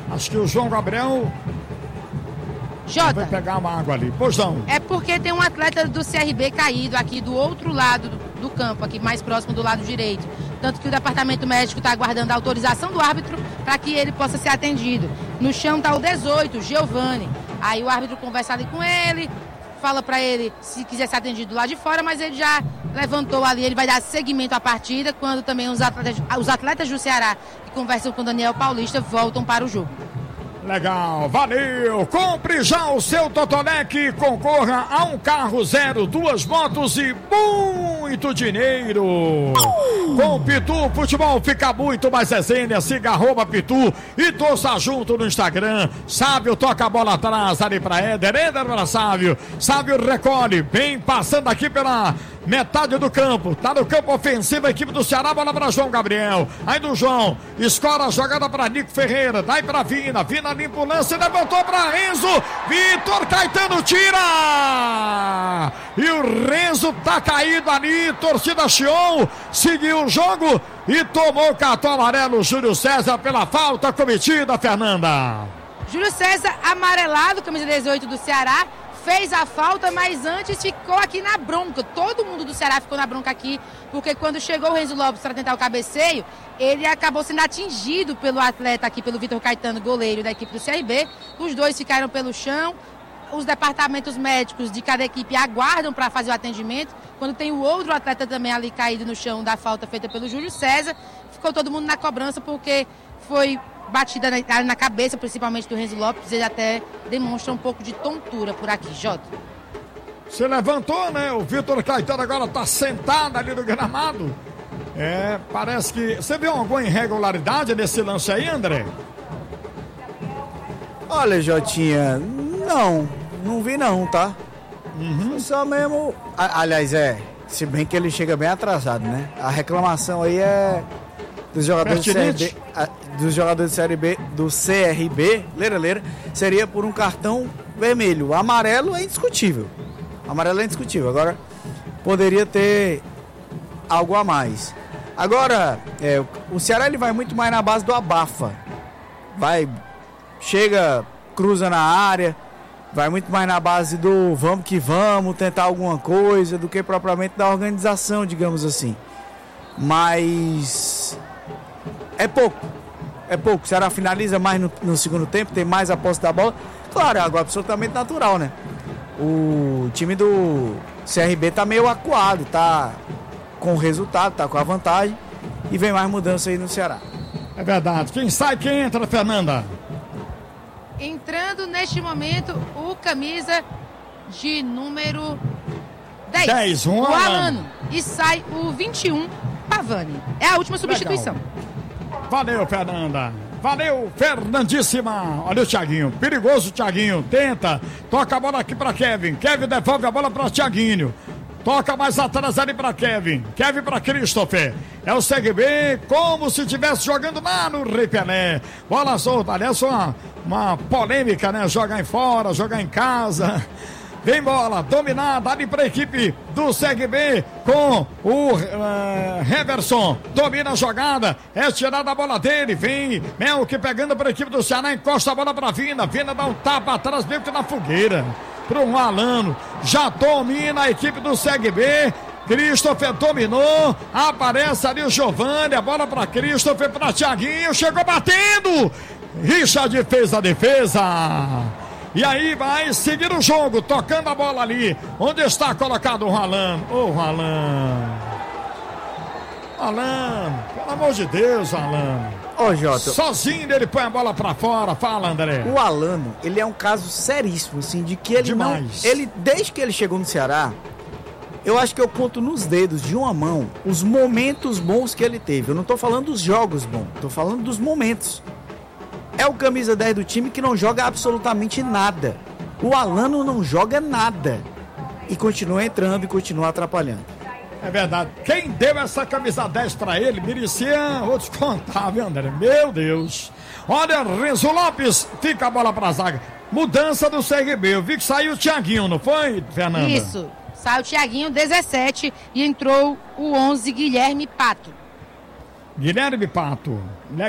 Acho que o João Gabriel Jota, vai pegar uma água ali. Pois não. é porque tem um atleta do CRB caído aqui do outro lado do campo, aqui mais próximo do lado direito. Tanto que o departamento médico está aguardando a autorização do árbitro para que ele possa ser atendido. No chão está o 18, Giovani. Aí o árbitro conversa ali com ele, fala para ele se quiser ser atendido lá de fora, mas ele já levantou ali, ele vai dar seguimento à partida, quando também os atletas do Ceará que conversam com o Daniel Paulista voltam para o jogo. Legal, valeu! Compre já o seu Totolec, concorra a um carro 0, 2 motos e muito dinheiro! Com o Pitu, futebol fica muito mais resenha. Siga @Pitu e torça junto no Instagram. Sávio toca a bola atrás ali pra Éder para Sávio. Sávio recolhe, vem passando aqui pela metade do campo, tá no campo ofensivo a equipe do Ceará, bola para João Gabriel, aí do João, escora a jogada para Nico Ferreira, daí para Vina limpa o lance, levantou para Renzo, Vitor Caetano tira, e o Renzo tá caído ali, torcida Xion, seguiu o jogo e tomou o cartão amarelo Júlio César pela falta cometida, Fernanda. Júlio César amarelado, camisa 18 do Ceará, fez a falta, mas antes ficou aqui na bronca. Todo mundo do Ceará ficou na bronca aqui, porque quando chegou o Renzo Lopes para tentar o cabeceio, ele acabou sendo atingido pelo atleta aqui, pelo Vitor Caetano, goleiro da equipe do CRB. Os dois ficaram pelo chão. Os departamentos médicos de cada equipe aguardam para fazer o atendimento. Quando tem o outro atleta também ali caído no chão da falta feita pelo Júlio César, ficou todo mundo na cobrança, porque foi batida na cabeça, principalmente do Renzo Lopes. Ele até demonstra um pouco de tontura por aqui, Jota. Se levantou, né? O Vitor Caetano agora tá sentado ali no gramado. Parece que... Você viu alguma irregularidade nesse lance aí, André? Olha, Jotinha, não vi não, tá? Só mesmo... Aliás, se bem que ele chega bem atrasado, né? A reclamação aí é dos jogadores do CRB, dos jogadores do CRB, leira, seria por um cartão vermelho. Amarelo é indiscutível. Agora, poderia ter algo a mais. Agora, o Ceará ele vai muito mais na base do abafa. Chega, cruza na área, vai muito mais na base do vamos que vamos, tentar alguma coisa, do que propriamente da organização, digamos assim. Mas é pouco. O Ceará finaliza mais no segundo tempo, tem mais a posse da bola. Claro, é algo absolutamente natural, né? O time do CRB tá meio acuado, tá com o resultado, tá com a vantagem, e vem mais mudança aí no Ceará. É verdade. Quem sai, quem entra, Fernanda? Entrando neste momento o camisa de número 10 o Alano. E sai o 21, Pavani. É a última substituição. Legal. Valeu, Fernanda. Valeu, Fernandíssima. Olha o Thiaguinho, perigoso Thiaguinho. Tenta, toca a bola aqui para Kevin. Kevin devolve a bola para Thiaguinho. Toca mais atrás ali para Kevin para Christopher. É o CRB como se estivesse jogando lá no Rei Pelé. Bola solta, aliás, uma polêmica, né? Jogar em fora, jogar em casa. Vem bola dominada ali para a equipe do CRB com o Heverson. Domina a jogada, é tirada a bola dele. Vem Melk pegando para a equipe do Ceará, encosta a bola para Vina. Vina dá um tapa atrás, meio que na fogueira. Para o Alano, já domina a equipe do CRB. Christopher dominou, aparece ali o Giovani, a bola para Christopher, para Thiaguinho, chegou batendo. Richard fez a defesa. E aí vai seguir o jogo, tocando a bola ali, onde está colocado o Alan. Alan, pelo amor de Deus, Alan. Jota, sozinho ele põe a bola pra fora. Fala, André. O Alano, ele é um caso seríssimo, assim, de que ele demais. Desde que ele chegou no Ceará, eu acho que eu conto nos dedos de uma mão os momentos bons que ele teve. Eu não tô falando dos jogos bons, tô falando dos momentos. É o camisa 10 do time que não joga absolutamente nada. O Alano não joga nada. E continua entrando e continua atrapalhando. É verdade. Quem deu essa camisa 10 pra ele merecia outros contar, viu, André? Meu Deus. Olha, Renzo Lopes, fica a bola pra zaga. Mudança do CRB. Eu vi que saiu o Thiaguinho, não foi, Fernanda? Isso. Saiu o Thiaguinho, 17, e entrou o 11, Guilherme Pato.